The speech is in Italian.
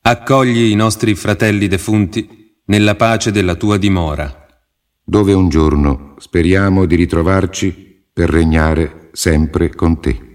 Accogli i nostri fratelli defunti nella pace della tua dimora, dove un giorno speriamo di ritrovarci per regnare sempre con te.